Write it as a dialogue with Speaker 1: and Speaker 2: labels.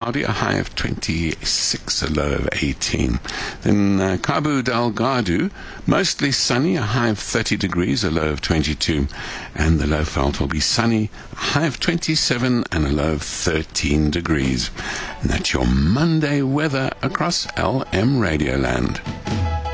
Speaker 1: cloudy, a high of 26, a low of 18. Then Cabo Delgado, mostly sunny, a high of 30 degrees, a low of 22. And the Lowveld will be sunny, a high of 27 and a low of 13 degrees. And that's your Monday weather across LM Radioland.